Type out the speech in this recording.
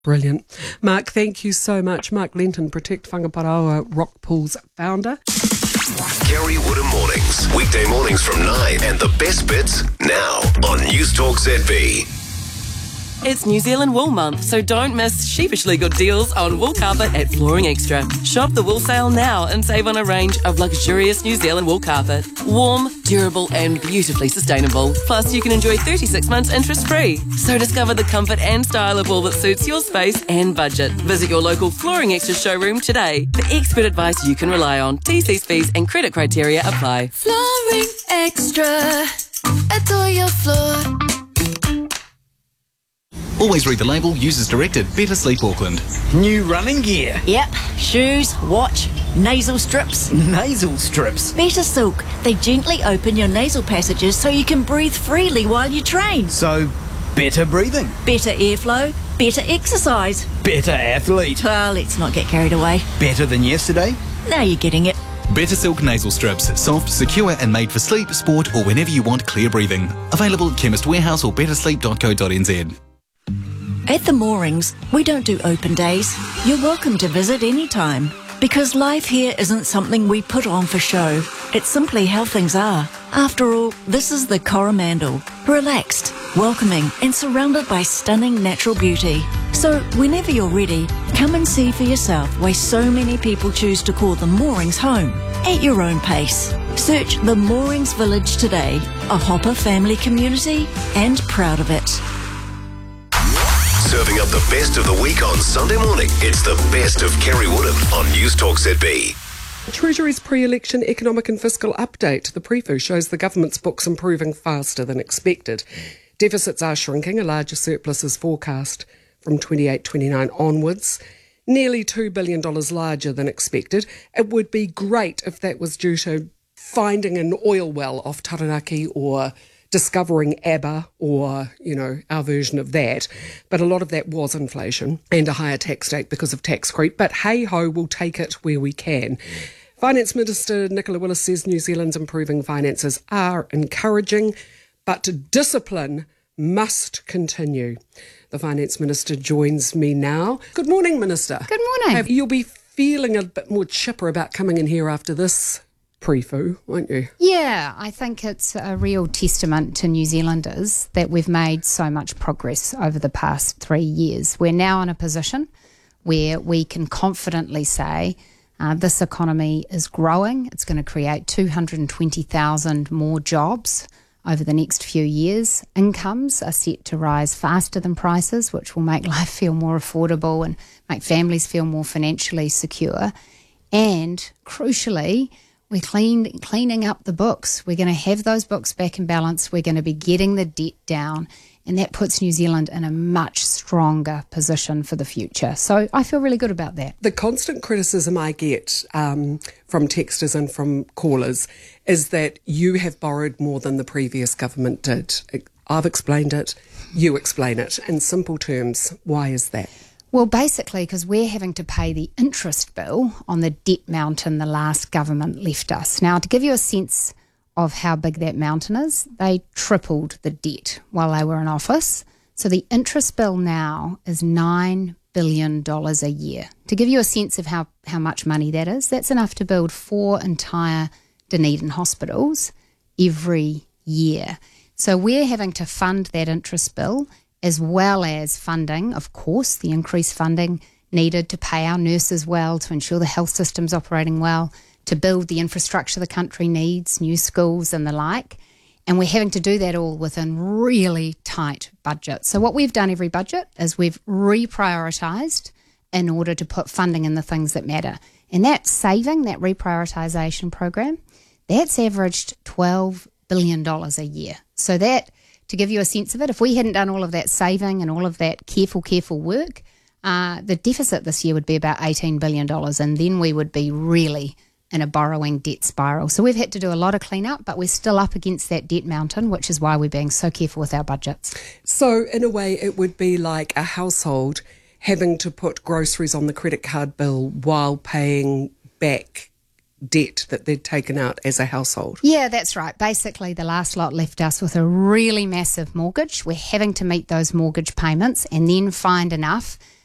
Brilliant. Mark, thank you so much. Mark Lenton, Protect Whangaparaoa Rock Pools founder. Kerry Woodham Mornings. Weekday mornings from 9 and the best bits now on News Talk ZB. It's New Zealand Wool Month, so don't miss sheepishly good deals on wool carpet at Flooring Extra. Shop the wool sale now and save on a range of luxurious New Zealand wool carpet. Warm, durable and beautifully sustainable. Plus, you can enjoy 36 months interest-free. So discover the comfort and style of wool that suits your space and budget. Visit your local Flooring Extra showroom today for expert advice you can rely on. TC's fees and credit criteria apply. Flooring Extra. Adore your floor. Always read the label. Users directed. Better Sleep Auckland. New running gear. Yep. Shoes, watch, nasal strips. Nasal strips. Better Silk. They gently open your nasal passages so you can breathe freely while you train. So, better breathing. Better airflow. Better exercise. Better athlete. Well, let's not get carried away. Better than yesterday. Now you're getting it. Better Silk nasal strips. Soft, secure and made for sleep, sport or whenever you want clear breathing. Available at Chemist Warehouse or bettersleep.co.nz. At the moorings, we don't do open days. You're welcome to visit anytime. Because life here isn't something we put on for show. It's simply how things are. After all, this is the Coromandel. Relaxed, welcoming and surrounded by stunning natural beauty. So whenever you're ready, come and see for yourself why so many people choose to call the moorings home. At your own pace. Search the Moorings Village today. A Hopper family community and proud of it. Serving up the best of the week on Sunday morning. It's the best of Kerry Woodham on News Talk ZB. Treasury's pre-election economic and fiscal update. The preview shows the government's books improving faster than expected. Deficits are shrinking. A larger surplus is forecast from 28-29 onwards. Nearly $2 billion larger than expected. It would be great if that was due to finding an oil well off Taranaki or discovering ABBA or, our version of that. But a lot of that was inflation and a higher tax rate because of tax creep. But hey-ho, we'll take it where we can. Finance Minister Nicola Willis says New Zealand's improving finances are encouraging, but discipline must continue. The Finance Minister joins me now. Good morning, Minister. Good morning. You'll be feeling a bit more chipper about coming in here after this pre-foo, won't you? Yeah, I think it's a real testament to New Zealanders that we've made so much progress over the past 3 years. We're now in a position where we can confidently say this economy is growing. It's going to create 220,000 more jobs over the next few years. Incomes are set to rise faster than prices, which will make life feel more affordable and make families feel more financially secure. And crucially, we're cleaning up the books. We're going to have those books back in balance. We're going to be getting the debt down, and that puts New Zealand in a much stronger position for the future. So I feel really good about that. The constant criticism I get from texters and from callers is that you have borrowed more than the previous government did. I've explained it. You explain it. In simple terms, why is that? Well, basically because we're having to pay the interest bill on the debt mountain the last government left us. Now, to give you a sense of how big that mountain is, they tripled the debt while they were in office. So the interest bill now is $9 billion a year. To give you a sense of how much money that is, that's enough to build 4 entire Dunedin hospitals every year. So we're having to fund that interest bill, as well as funding, of course, the increased funding needed to pay our nurses well, to ensure the health system's operating well, to build the infrastructure the country needs, new schools and the like. And we're having to do that all within really tight budgets. So what we've done every budget is we've reprioritised in order to put funding in the things that matter. And that saving, that reprioritisation program, that's averaged $12 billion a year. So that, to give you a sense of it, if we hadn't done all of that saving and all of that careful work, the deficit this year would be about $18 billion, and then we would be really in a borrowing debt spiral. So we've had to do a lot of clean-up, but we're still up against that debt mountain, which is why we're being so careful with our budgets. So in a way, it would be like a household having to put groceries on the credit card bill while paying back debt that they'd taken out as a household. Yeah, that's right. Basically, the last lot left us with a really massive mortgage. We're having to meet those mortgage payments and then find enough